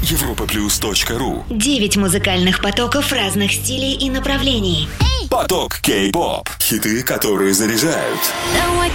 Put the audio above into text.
europaplus.ru. 9 музыкальных потоков разных стилей и направлений. Поток Кей-поп. Хиты, которые заряжают.